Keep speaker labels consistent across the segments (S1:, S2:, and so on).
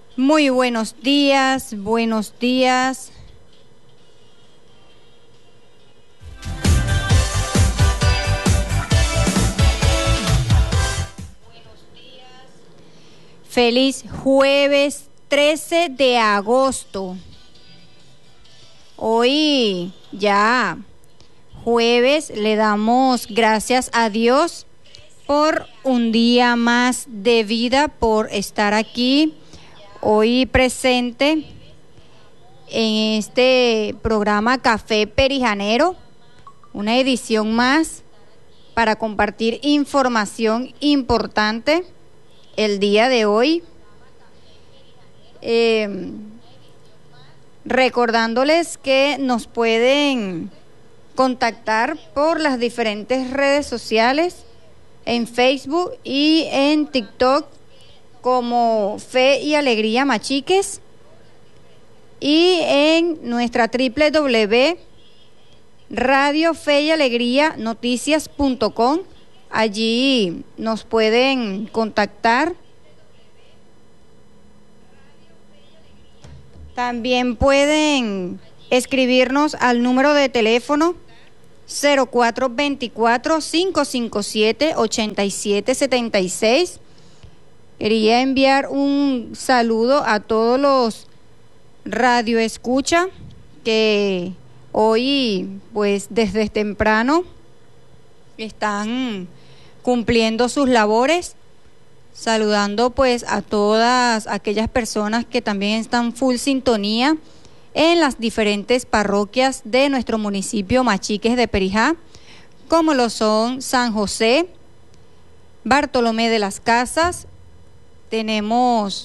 S1: Muy buenos días, buenos días. Feliz jueves 13 de agosto. Hoy ya jueves le damos gracias a Dios por un día más de vida, por estar aquí hoy presente en este programa Café Perijanero, una edición más para compartir información importante el día de hoy. Recordándoles que nos pueden contactar por las diferentes redes sociales, en Facebook y en TikTok, como Fe y Alegría Machiques, y en nuestra www.radiofeyalegrianoticias.com. Allí nos pueden contactar. También pueden escribirnos al número de teléfono 0424-557-8776. Quería enviar un saludo a todos los radioescucha que hoy, pues desde temprano, están cumpliendo sus labores. Saludando pues a todas aquellas personas que también están full sintonía en las diferentes parroquias de nuestro municipio Machiques de Perijá, como lo son San José, Bartolomé de las Casas, tenemos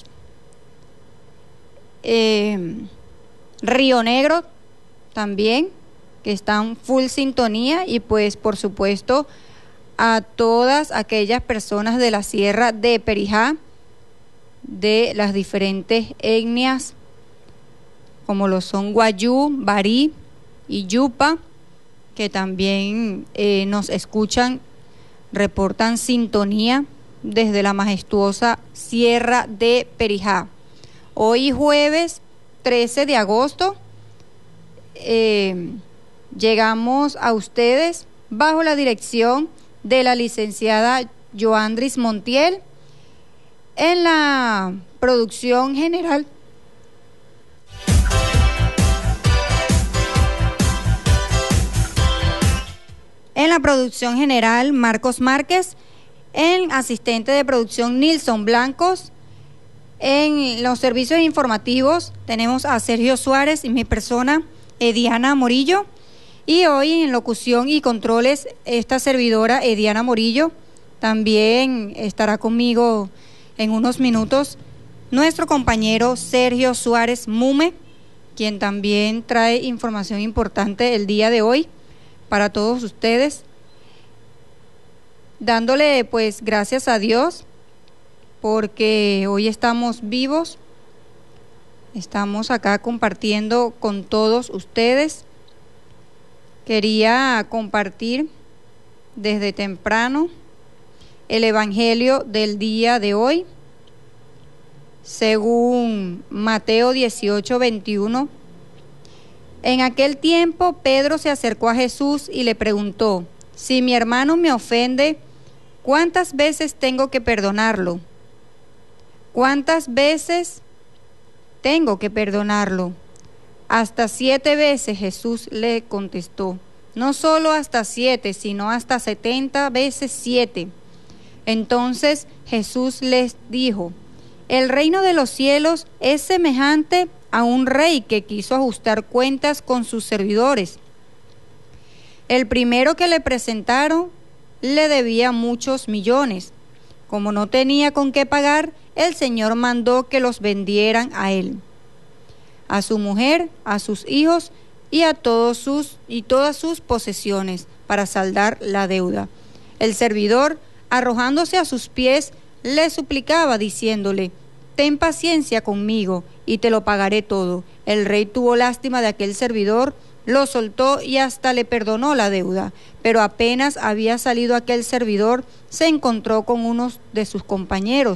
S1: Río Negro también, que están full sintonía, y pues por supuesto a todas aquellas personas de la Sierra de Perijá, de las diferentes etnias, como lo son Guayú, Barí y Yupa, que también nos escuchan, reportan sintonía desde la majestuosa Sierra de Perijá. Hoy jueves 13 de agosto llegamos a ustedes bajo la dirección de la licenciada Joandris Montiel, en la producción general. En la producción general, Marcos Márquez. En asistente de producción, Nilson Blancos. En los servicios informativos tenemos a Sergio Suárez y mi persona, Ediana Morillo. Y hoy en locución y controles, esta servidora, Ediana Morillo. También estará conmigo en unos minutos nuestro compañero Sergio Suárez Mume, quien también trae información importante el día de hoy para todos ustedes. Dándole pues gracias a Dios porque hoy estamos vivos, estamos acá compartiendo con todos ustedes. Quería compartir desde temprano el Evangelio del día de hoy, según Mateo 18:21. En aquel tiempo Pedro se acercó a Jesús y le preguntó: si mi hermano me ofende, ¿cuántas veces tengo que perdonarlo? ¿Cuántas veces tengo que perdonarlo? Hasta 7 veces, Jesús le contestó. No solo hasta 7, sino hasta 70 veces 7. Entonces Jesús les dijo: el reino de los cielos es semejante a un rey que quiso ajustar cuentas con sus servidores. El primero que le presentaron le debía muchos millones. Como no tenía con qué pagar, el Señor mandó que los vendieran a él, a su mujer, a sus hijos y a todas sus posesiones, para saldar la deuda. El servidor, arrojándose a sus pies, le suplicaba diciéndole: ten paciencia conmigo y te lo pagaré todo. El rey tuvo lástima de aquel servidor, lo soltó y hasta le perdonó la deuda. Pero apenas había salido aquel servidor, se encontró con unos de sus compañeros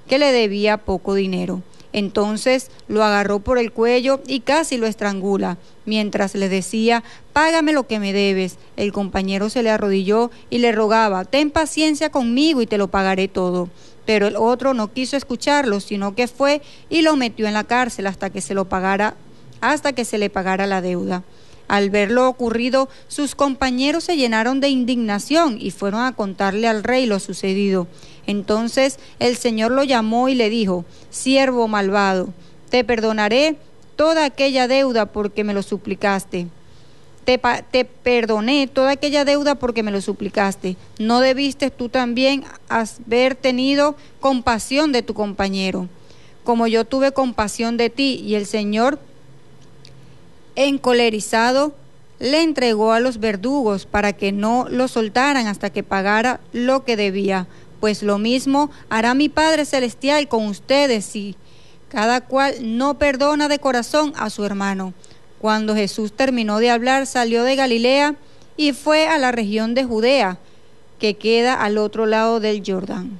S1: que le debía poco dinero. Entonces lo agarró por el cuello y casi lo estrangula, mientras le decía: págame lo que me debes. El compañero se le arrodilló y le rogaba: ten paciencia conmigo y te lo pagaré todo. Pero el otro no quiso escucharlo, sino que fue y lo metió en la cárcel hasta que se le pagara la deuda. Al ver lo ocurrido, sus compañeros se llenaron de indignación y fueron a contarle al rey lo sucedido. Entonces el Señor lo llamó y le dijo: siervo malvado, te perdonaré toda aquella deuda porque me lo suplicaste. Te perdoné toda aquella deuda porque me lo suplicaste. ¿No debiste tú también haber tenido compasión de tu compañero, como yo tuve compasión de ti? Y el Señor, encolerizado, le entregó a los verdugos para que no lo soltaran hasta que pagara lo que debía. Pues lo mismo hará mi Padre Celestial con ustedes si cada cual no perdona de corazón a su hermano. Cuando Jesús terminó de hablar, salió de Galilea y fue a la región de Judea, que queda al otro lado del Jordán.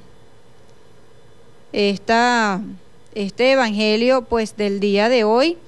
S1: Este evangelio, pues, del día de hoy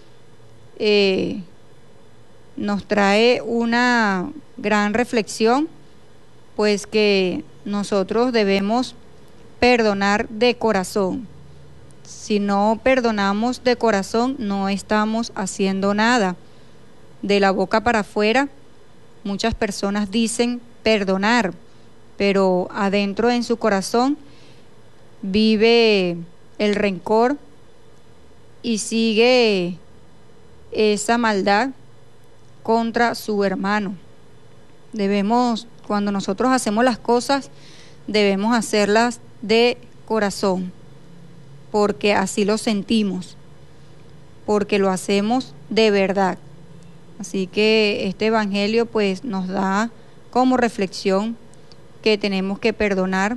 S1: nos trae una gran reflexión, pues que nosotros debemos perdonar de corazón. Si no perdonamos de corazón, no estamos haciendo nada. De la boca para afuera, muchas personas dicen perdonar, pero adentro en su corazón vive el rencor y sigue esa maldad contra su hermano. Cuando nosotros hacemos las cosas, debemos hacerlas de corazón, porque así lo sentimos, porque lo hacemos de verdad. Así que este evangelio pues nos da como reflexión que tenemos que perdonar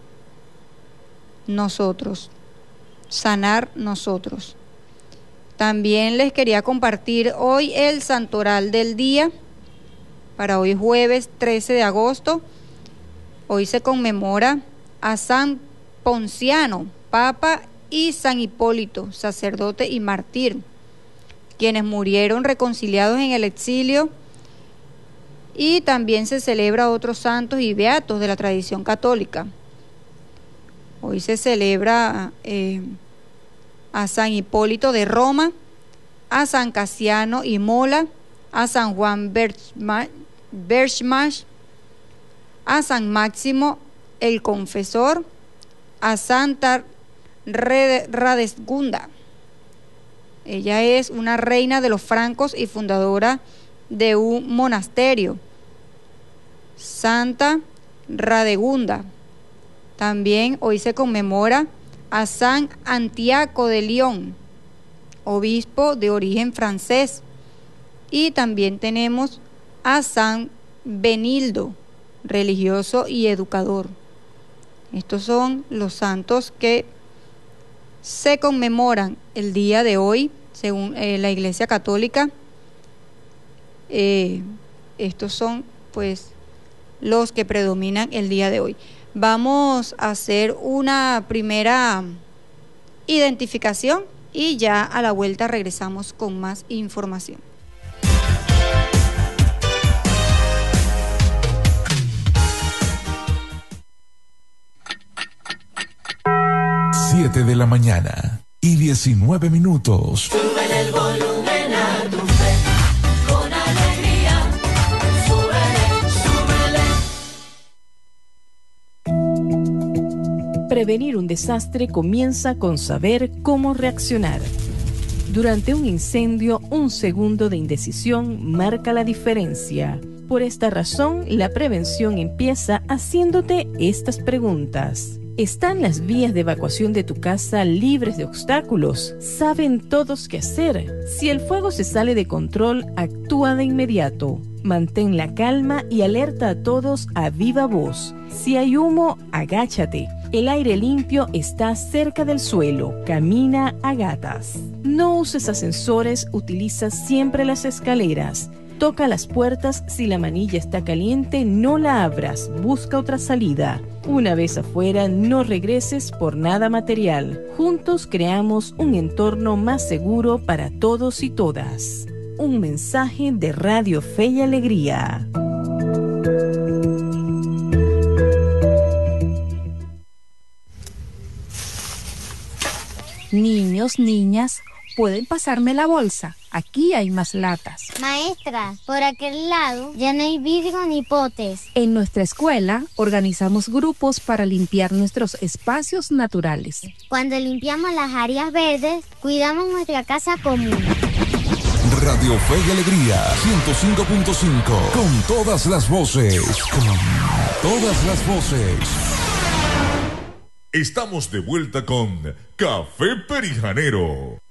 S1: nosotros, sanar nosotros. También les quería compartir hoy el santoral del día, para hoy jueves 13 de agosto. Hoy se conmemora a San Ponciano, Papa, y San Hipólito, sacerdote y mártir, quienes murieron reconciliados en el exilio. Y también se celebra a otros santos y beatos de la tradición católica. Hoy se celebra a San Hipólito de Roma, a San Casiano y Mola, a San Juan Berchmach, a San Máximo el Confesor, a Santa Radesgunda. Ella es una reina de los francos y fundadora de un monasterio, Santa Radegunda. También hoy se conmemora a San Antiaco de León, obispo de origen francés. Y también tenemos a San Benildo, religioso y educador. Estos son los santos que se conmemoran el día de hoy, según la Iglesia Católica. Estos son, pues, los que predominan el día de hoy. Vamos a hacer una primera identificación y ya a la vuelta regresamos con más información.
S2: 7 de la mañana y 19 minutos.
S3: Súbele el volumen a tu fe, con alegría. Súbele.
S4: Prevenir un desastre comienza con saber cómo reaccionar. Durante un incendio, un segundo de indecisión marca la diferencia. Por esta razón, la prevención empieza haciéndote estas preguntas. ¿Están las vías de evacuación de tu casa libres de obstáculos? ¿Saben todos qué hacer? Si el fuego se sale de control, actúa de inmediato. Mantén la calma y alerta a todos a viva voz. Si hay humo, agáchate. El aire limpio está cerca del suelo. Camina a gatas. No uses ascensores, utiliza siempre las escaleras. Toca las puertas, si la manilla está caliente, no la abras, busca otra salida. Una vez afuera, no regreses por nada material. Juntos creamos un entorno más seguro para todos y todas. Un mensaje de Radio Fe y Alegría.
S5: Niños, niñas, ¿pueden pasarme la bolsa? Aquí hay más latas.
S6: Maestra, por aquel lado ya no hay vidrio ni potes.
S5: En nuestra escuela organizamos grupos para limpiar nuestros espacios naturales.
S6: Cuando limpiamos las áreas verdes, cuidamos nuestra casa común.
S2: Radio Fe y Alegría 105.5. Con todas las voces. Con todas las voces.
S7: Estamos de vuelta con Café Perijanero.